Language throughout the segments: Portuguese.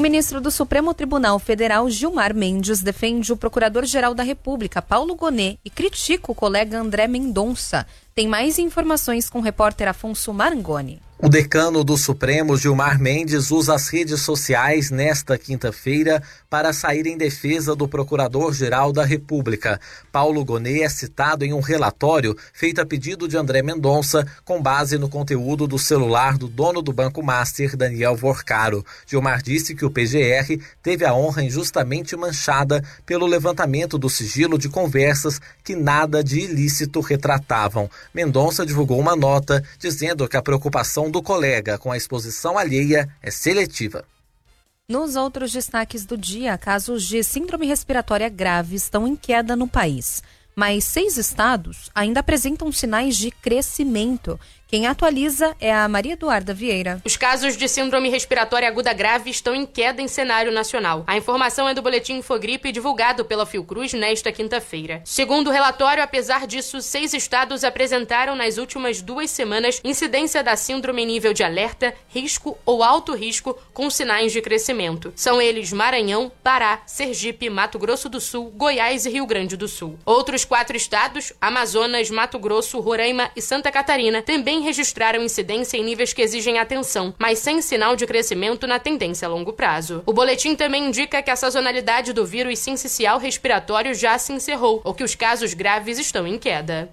ministro do Supremo Tribunal Federal, Gilmar Mendes, defende o Procurador-Geral da República, Paulo Gonet, e critica o colega André Mendonça. Tem mais informações com o repórter Afonso Marangoni. O decano do Supremo, Gilmar Mendes, usa as redes sociais nesta quinta-feira para sair em defesa do Procurador-Geral da República. Paulo Gonet é citado em um relatório feito a pedido de André Mendonça, com base no conteúdo do celular do dono do Banco Master, Daniel Vorcaro. Gilmar disse que o PGR teve a honra injustamente manchada pelo levantamento do sigilo de conversas que nada de ilícito retratavam. Mendonça divulgou uma nota dizendo que a preocupação do colega com a exposição alheia é seletiva. Nos outros destaques do dia, casos de síndrome respiratória grave estão em queda no país, mas 6 estados ainda apresentam sinais de crescimento. Quem atualiza é a Maria Eduarda Vieira. Os casos de síndrome respiratória aguda grave estão em queda em cenário nacional. A informação é do boletim Infogripe divulgado pela Fiocruz nesta quinta-feira. Segundo o relatório, apesar disso, 6 estados apresentaram nas últimas 2 semanas incidência da síndrome em nível de alerta, risco ou alto risco com sinais de crescimento. São eles Maranhão, Pará, Sergipe, Mato Grosso do Sul, Goiás e Rio Grande do Sul. Outros 4 estados, Amazonas, Mato Grosso, Roraima e Santa Catarina, também registraram incidência em níveis que exigem atenção, mas sem sinal de crescimento na tendência a longo prazo. O boletim também indica que a sazonalidade do vírus sincicial respiratório já se encerrou, ou que os casos graves estão em queda.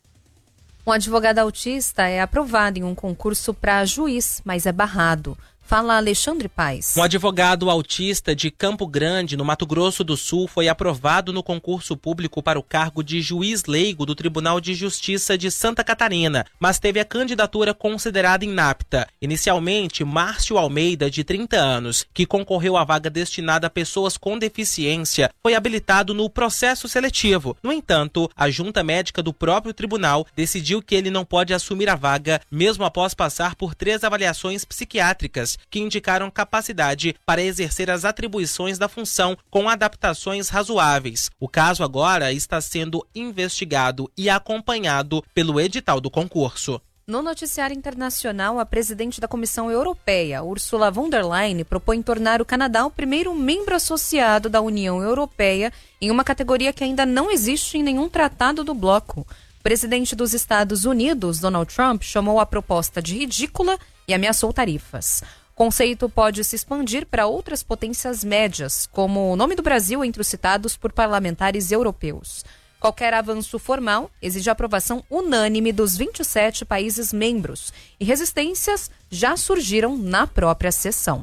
Um advogado autista é aprovado em um concurso para juiz, mas é barrado. Fala Alexandre Paes. Um advogado autista de Campo Grande, no Mato Grosso do Sul, foi aprovado no concurso público para o cargo de juiz leigo do Tribunal de Justiça de Santa Catarina, mas teve a candidatura considerada inapta. Inicialmente, Márcio Almeida, de 30 anos, que concorreu à vaga destinada a pessoas com deficiência, foi habilitado no processo seletivo. No entanto, a junta médica do próprio tribunal decidiu que ele não pode assumir a vaga, mesmo após passar por 3 avaliações psiquiátricas, que indicaram capacidade para exercer as atribuições da função com adaptações razoáveis. O caso agora está sendo investigado e acompanhado pelo edital do concurso. No noticiário internacional, a presidente da Comissão Europeia, Ursula von der Leyen, propõe tornar o Canadá o primeiro membro associado da União Europeia em uma categoria que ainda não existe em nenhum tratado do bloco. O presidente dos Estados Unidos, Donald Trump, chamou a proposta de ridícula e ameaçou tarifas. O conceito pode se expandir para outras potências médias, como o nome do Brasil entre os citados por parlamentares europeus. Qualquer avanço formal exige a aprovação unânime dos 27 países membros, e resistências já surgiram na própria sessão.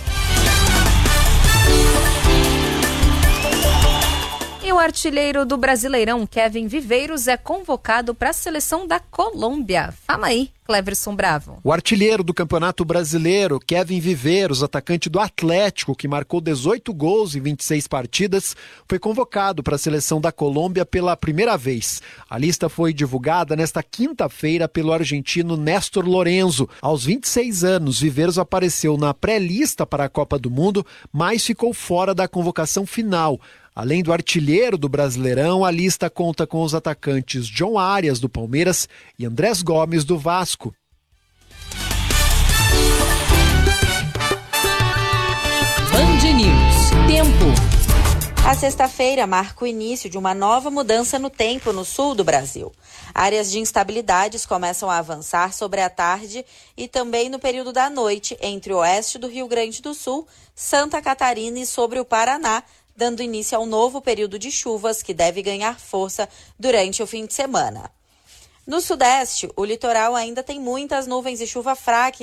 E o artilheiro do Brasileirão, Kevin Viveiros, é convocado para a seleção da Colômbia. Fala aí, Cleverson Bravo. O artilheiro do Campeonato Brasileiro, Kevin Viveiros, atacante do Atlético, que marcou 18 gols em 26 partidas, foi convocado para a seleção da Colômbia pela primeira vez. A lista foi divulgada nesta quinta-feira pelo argentino Néstor Lorenzo. Aos 26 anos, Viveiros apareceu na pré-lista para a Copa do Mundo, mas ficou fora da convocação final. Além do artilheiro do Brasileirão, a lista conta com os atacantes John Arias, do Palmeiras, e Andrés Gomes, do Vasco. Band News. Tempo. A sexta-feira marca o início de uma nova mudança no tempo no sul do Brasil. Áreas de instabilidades começam a avançar sobre a tarde e também no período da noite entre o oeste do Rio Grande do Sul, Santa Catarina e sobre o Paraná, dando início ao novo período de chuvas que deve ganhar força durante o fim de semana. No sudeste, o litoral ainda tem muitas nuvens e chuva fraca